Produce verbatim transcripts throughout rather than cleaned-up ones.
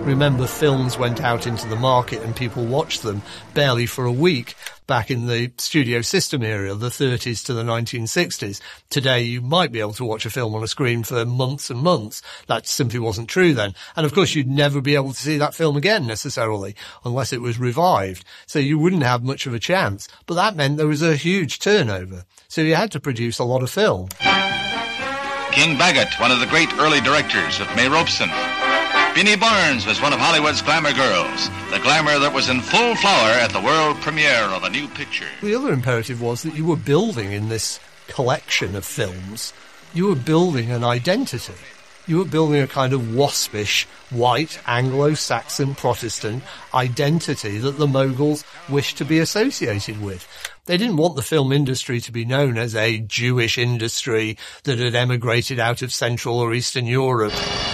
Remember, films went out into the market and people watched them barely for a week back in the studio system era, the thirties to the nineteen sixties. Today, you might be able to watch a film on a screen for months and months. That simply wasn't true then. And of course, you'd never be able to see that film again necessarily, unless it was revived. So you wouldn't have much of a chance. But that meant there was a huge turnover. So you had to produce a lot of film. King Bagot, one of the great early directors with May Robeson. Beanie Barnes was one of Hollywood's glamour girls, the glamour that was in full flower at the world premiere of a new picture. The other imperative was that you were building in this collection of films, you were building an identity. You were building a kind of waspish, white, Anglo-Saxon Protestant identity that the Moguls wished to be associated with. They didn't want the film industry to be known as a Jewish industry that had emigrated out of Central or Eastern Europe.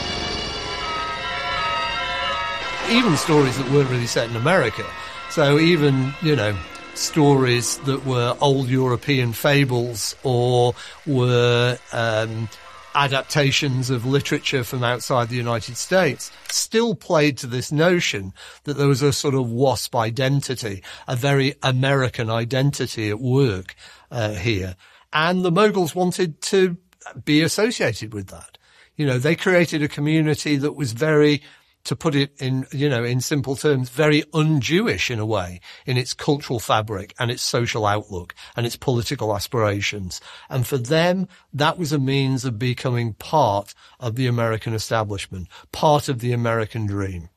Even stories that weren't really set in America. So even, you know, stories that were old European fables or were um, adaptations of literature from outside the United States still played to this notion that there was a sort of WASP identity, a very American identity at work uh, here. And the Moguls wanted to be associated with that. You know, they created a community that was very, to put it in, you know, in simple terms, very un-Jewish in a way, in its cultural fabric and its social outlook and its political aspirations. And for them, that was a means of becoming part of the American establishment, part of the American dream.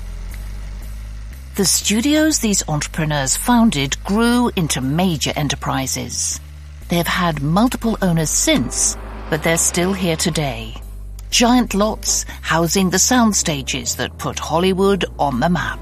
The studios these entrepreneurs founded grew into major enterprises. They've had multiple owners since, but they're still here today. Giant lots housing the sound stages that put Hollywood on the map.